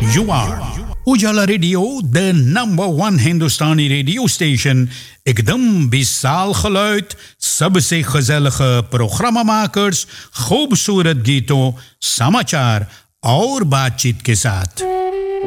You are Ujala Radio, the #1 Hindustani radio station. एकदम 20 साल geluid, सबसे gezellige programmamakers, खूबसूरत गीतों, समाचार और बातचीत के साथ.